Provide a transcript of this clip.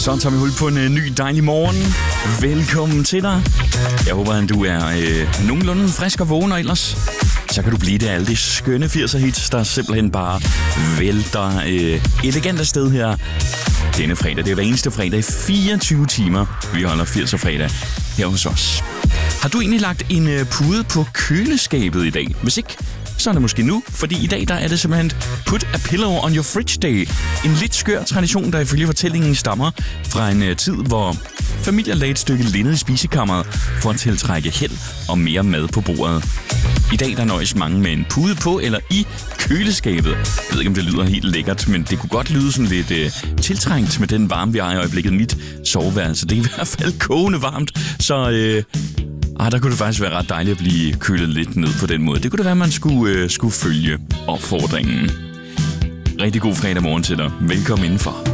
Så tager vi hul på en ny dejlig morgen. Velkommen til dig. Jeg håber, at du er nogenlunde frisk og vågen, og ellers så kan du blive det af alle de skønne 80'er hits, der simpelthen bare vælter elegant afsted her denne fredag. Det er hver eneste fredag i 24 timer, vi holder 80'er fredag her hos os. Har du egentlig lagt en pude på køleskabet i dag? Hvis ikke, så er det måske nu, fordi i dag der er det simpelthen Put a Pillow on Your Fridge Day. En lidt skør tradition, der ifølge fortællingen stammer fra en tid, hvor familier lagde et stykke linned i spisekammeret for at tiltrække held og mere mad på bordet. I dag der nøjes mange med en pude på eller i køleskabet. Jeg ved ikke, om det lyder helt lækkert, men det kunne godt lyde sådan lidt tiltrængt med den varme, vi har i øjeblikket. Mit soveværelse, det er i hvert fald kogende varmt, så der kunne det faktisk være ret dejligt at blive kølet lidt ned på den måde. Det kunne det være, at man skulle følge opfordringen. Rigtig god fredag morgen til dig. Velkommen indenfor.